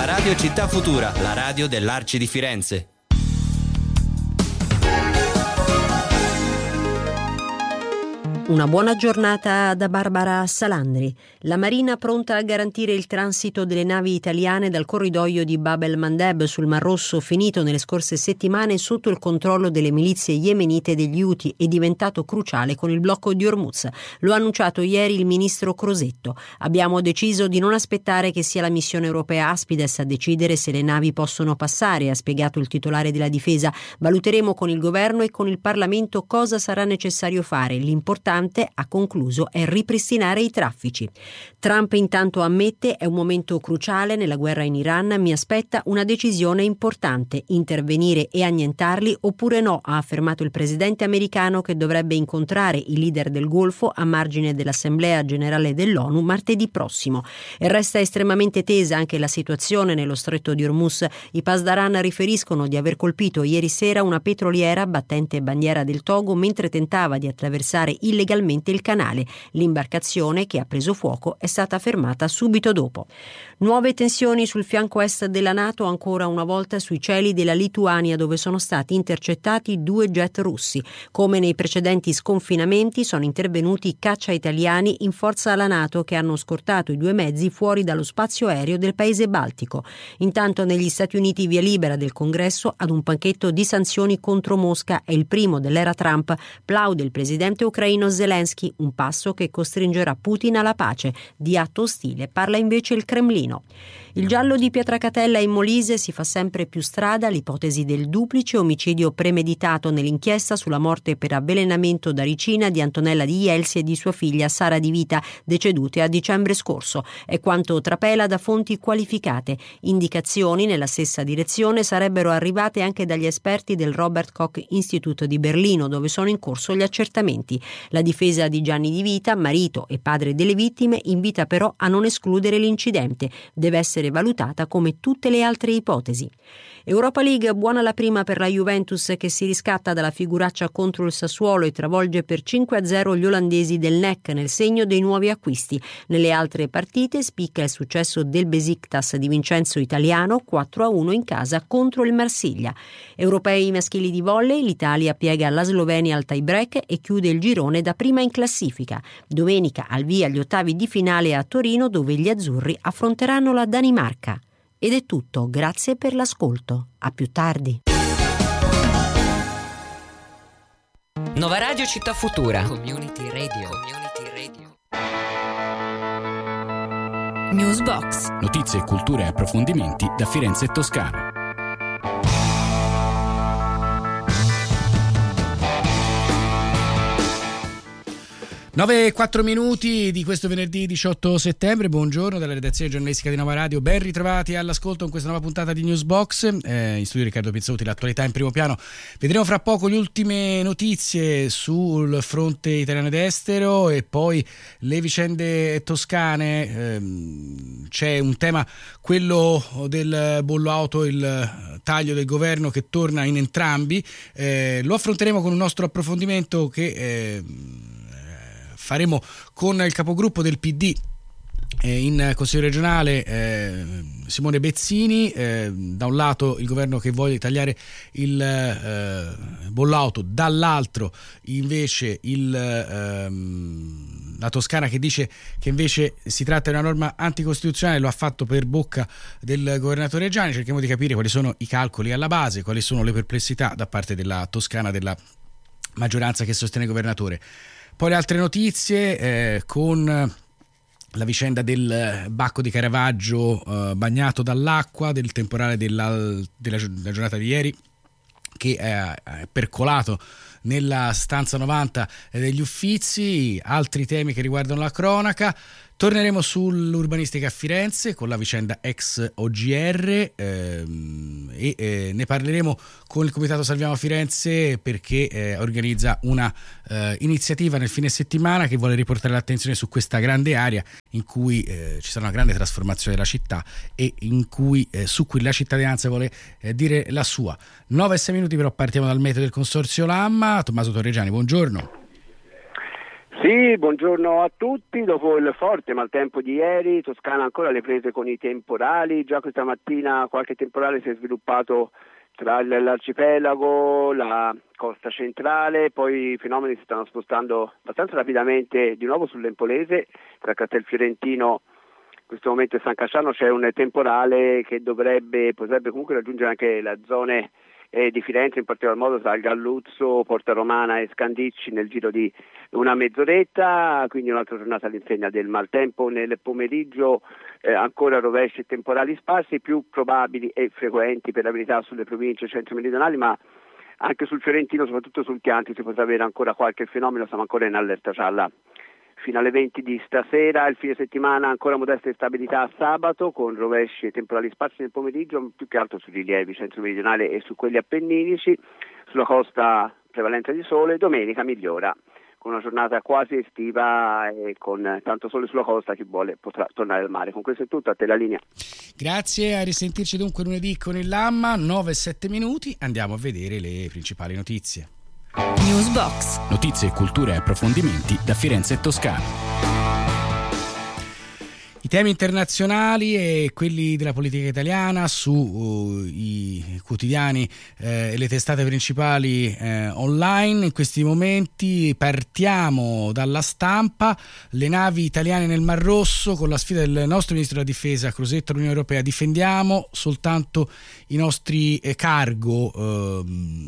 Radio Città Futura, la radio dell'Arci di Firenze. Una buona giornata da Barbara Salandri. La Marina pronta a garantire il transito delle navi italiane dal corridoio di Bab el-Mandeb sul Mar Rosso, finito nelle scorse settimane sotto il controllo delle milizie yemenite degli Houthi e diventato cruciale con il blocco di Hormuz. Lo ha annunciato ieri il ministro Crosetto. Abbiamo deciso di non aspettare che sia la missione europea Aspides a decidere se le navi possono passare, ha spiegato il titolare della difesa. Valuteremo con il governo e con il Parlamento cosa sarà necessario fare. L'importante, ha concluso, è ripristinare i traffici. Trump intanto ammette: è un momento cruciale nella guerra in Iran, mi aspetta una decisione importante, intervenire e annientarli oppure no, ha affermato il presidente americano, che dovrebbe incontrare i leader del Golfo a margine dell'Assemblea Generale dell'ONU martedì prossimo. E resta estremamente tesa anche la situazione nello stretto di Hormuz. I Pasdaran riferiscono di aver colpito ieri sera una petroliera battente bandiera del Togo mentre tentava di attraversare illegalmente il canale. L'imbarcazione, che ha preso fuoco, è stata fermata subito dopo. Nuove tensioni sul fianco est della NATO, ancora una volta sui cieli della Lituania, dove sono stati intercettati 2 jet russi. Come nei precedenti sconfinamenti, sono intervenuti caccia italiani in forza alla NATO, che hanno scortato i 2 mezzi fuori dallo spazio aereo del paese baltico. Intanto negli Stati Uniti via libera del Congresso ad un pacchetto di sanzioni contro Mosca, è il primo dell'era Trump, plaude il presidente ucraino Zelensky, un passo che costringerà Putin alla pace. Di atto ostile parla invece il Cremlino. Il giallo di Pietracatella in Molise si fa sempre più strada, l'ipotesi del duplice omicidio premeditato nell'inchiesta sulla morte per avvelenamento da ricina di Antonella Di Jelsi e di sua figlia Sara Di Vita, decedute a dicembre scorso. È quanto trapela da fonti qualificate. Indicazioni nella stessa direzione sarebbero arrivate anche dagli esperti del Robert Koch Institute di Berlino, dove sono in corso gli accertamenti. La difesa di Gianni Di Vita, marito e padre delle vittime, invita però a non escludere l'incidente. Deve essere valutata come tutte le altre ipotesi. Europa League, buona la prima per la Juventus, che si riscatta dalla figuraccia contro il Sassuolo e travolge per 5-0 gli olandesi del NEC nel segno dei nuovi acquisti. Nelle altre partite spicca il successo del Besiktas di Vincenzo Italiano, 4-1 in casa contro il Marsiglia. Europei maschili di volley, l'Italia piega la Slovenia al tie break e chiude il girone da prima in classifica. Domenica al via gli ottavi di finale a Torino, dove gli azzurri affronteranno la Danimarca. Ed è tutto, grazie per l'ascolto. A più tardi. Nova Radio Città Futura. Community Radio. Newsbox. Notizie, cultura e approfondimenti da Firenze e Toscana. 9:04 di questo venerdì 18 settembre. Buongiorno dalla redazione giornalistica di Nova Radio, ben ritrovati all'ascolto in questa nuova puntata di Newsbox. In studio Riccardo Pizzotti, l'attualità in primo piano. Vedremo fra poco le ultime notizie sul fronte italiano ed estero e poi le vicende toscane. C'è un tema, quello del bollo auto, il taglio del governo che torna in entrambi. Lo affronteremo con un nostro approfondimento che faremo con il capogruppo del PD in Consiglio regionale, Simone Bezzini. Da un lato il governo che vuole tagliare il bollo auto, dall'altro invece la Toscana che dice che invece si tratta di una norma anticostituzionale. Lo ha fatto per bocca del governatore Reggiani. Cerchiamo di capire quali sono i calcoli alla base, quali sono le perplessità da parte della Toscana, della maggioranza che sostiene il governatore. Poi le altre notizie, con la vicenda del Bacco di Caravaggio bagnato dall'acqua, del temporale della giornata di ieri, che è percolato nella stanza 90 degli Uffizi. Altri temi che riguardano la cronaca. Torneremo sull'urbanistica a Firenze con la vicenda ex OGR e ne parleremo con il Comitato Salviamo Firenze, perché organizza una iniziativa nel fine settimana che vuole riportare l'attenzione su questa grande area in cui ci sarà una grande trasformazione della città e su cui la cittadinanza vuole dire la sua. 9:06 però partiamo dal meteo del Consorzio Lamma. Tommaso Torregiani, buongiorno. Sì, buongiorno a tutti. Dopo il forte maltempo di ieri, Toscana ancora alle prese con i temporali. Già questa mattina qualche temporale si è sviluppato tra l'arcipelago, la costa centrale, poi i fenomeni si stanno spostando abbastanza rapidamente di nuovo sull'Empolese, tra Castelfiorentino, in questo momento e San Casciano c'è un temporale che potrebbe comunque raggiungere anche le zone di Firenze, in particolar modo tra il Galluzzo, Porta Romana e Scandicci nel giro di una mezz'oretta, quindi un'altra giornata all'insegna del maltempo. Nel pomeriggio ancora rovesci e temporali sparsi, più probabili e frequenti per la verità sulle province centro-meridionali, ma anche sul Fiorentino, soprattutto sul Chianti, si potrà avere ancora qualche fenomeno. Siamo ancora in allerta gialla fino alle 20 di stasera. Il fine settimana ancora modesta instabilità a sabato, con rovesci e temporali sparsi nel pomeriggio, più che altro sui rilievi centro-meridionale e su quelli appenninici. Sulla costa prevalenza di sole. Domenica migliora, con una giornata quasi estiva e con tanto sole sulla costa. Chi vuole potrà tornare al mare. Con questo è tutto, a te la linea. Grazie, a risentirci dunque lunedì con il Lamma, 9-7 minuti, andiamo a vedere le principali notizie. Newsbox. Notizie, cultura e approfondimenti da Firenze e Toscana. I temi internazionali e quelli della politica italiana sui quotidiani e le testate principali online in questi momenti. Partiamo dalla Stampa. Le navi italiane nel Mar Rosso, con la sfida del nostro ministro della difesa Crosetto all'Unione Europea: difendiamo soltanto i nostri cargo.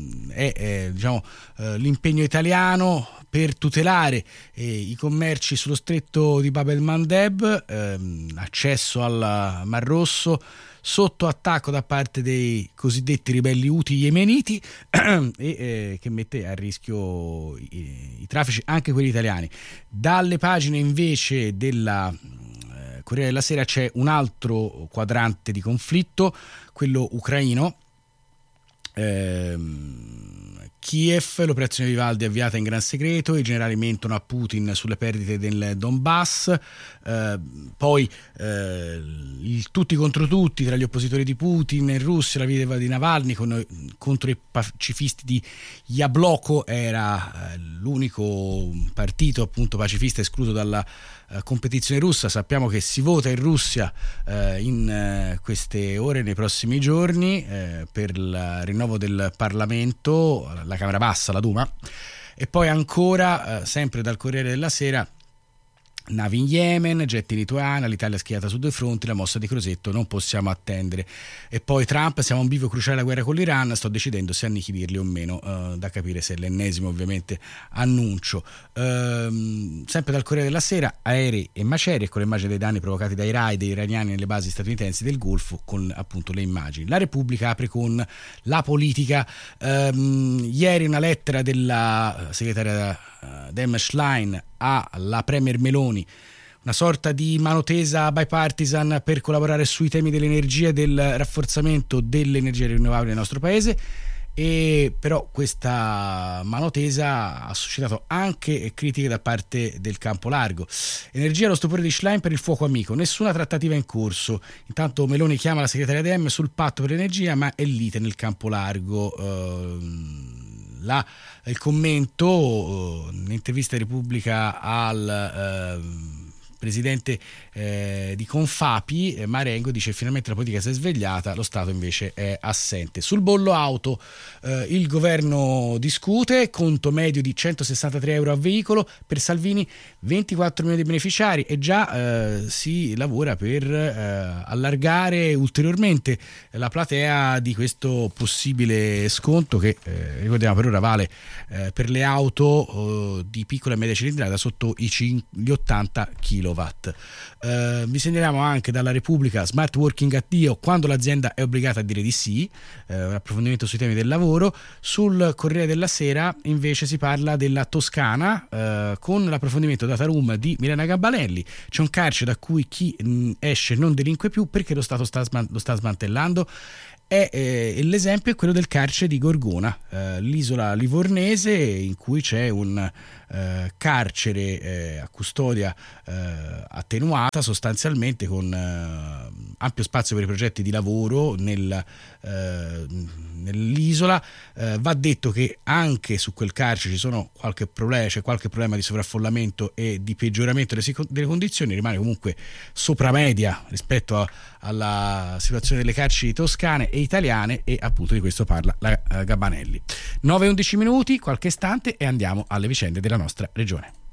L'impegno italiano per tutelare i commerci sullo stretto di Bab el-Mandeb, accesso al Mar Rosso sotto attacco da parte dei cosiddetti ribelli Houthi yemeniti e che mette a rischio i traffici, anche quelli italiani. Dalle pagine invece della Corriere della Sera c'è un altro quadrante di conflitto, quello ucraino. Kiev, l'operazione Vivaldi è avviata in gran segreto, i generali mentono a Putin sulle perdite del Donbass, tutti contro tutti tra gli oppositori di Putin in Russia, la vita di Navalny contro i pacifisti di Yabloko. Era l'unico partito appunto pacifista escluso dalla competizione russa. Sappiamo che si vota in Russia in queste ore, nei prossimi giorni, per il rinnovo del Parlamento, la Camera Bassa, la Duma. E poi ancora, sempre dal Corriere della Sera, navi in Yemen, jet in Lituania, l'Italia schiata su due fronti, la mossa di Crosetto, non possiamo attendere. E poi Trump: siamo a un bivio cruciale la guerra con l'Iran, sto decidendo se annichilirli o meno. Da capire se è l'ennesimo ovviamente annuncio. Sempre dal Corriere della Sera, aerei e macerie, con le immagini dei danni provocati dai raid iraniani nelle basi statunitensi del Golfo, con appunto le immagini. La Repubblica apre con la politica. Ieri una lettera della segretaria Dem Schlein alla Premier Meloni, una sorta di mano tesa bipartisan per collaborare sui temi dell'energia e del rafforzamento delle energie rinnovabili nel nostro paese. E però questa mano tesa ha suscitato anche critiche da parte del campo largo. Energia, lo stupore di Schlein per il fuoco amico, nessuna trattativa in corso. Intanto Meloni chiama la segretaria Dem sul patto per l'energia, ma è lite nel campo largo. Il commento, un'intervista di Repubblica al presidente di Confapi, Marengo, dice: finalmente la politica si è svegliata, lo Stato invece è assente. Sul bollo auto il governo discute, conto medio di 163 euro a veicolo, per Salvini 24 milioni di beneficiari, e già si lavora per allargare ulteriormente la platea di questo possibile sconto che ricordiamo per ora vale per le auto di piccola e media cilindrata sotto gli 80 kW. Vi segnaliamo anche dalla Repubblica: smart working addio quando l'azienda è obbligata a dire di sì, un approfondimento sui temi del lavoro. Sul Corriere della Sera invece si parla della Toscana con l'approfondimento data room di Milena Gabbanelli. C'è un carcere da cui chi esce non delinque più perché lo Stato lo sta smantellando. L'esempio è quello del carcere di Gorgona, l'isola livornese, in cui c'è un carcere a custodia attenuata sostanzialmente, con ampio spazio per i progetti di lavoro nell'isola. Va detto che anche su quel carcere c'è qualche problema di sovraffollamento e di peggioramento delle condizioni, rimane comunque sopramedia rispetto alla situazione delle carceri toscane e italiane, e appunto di questo parla la Gabanelli. 9:11 minuti, qualche istante, e andiamo alle vicende della nostra regione.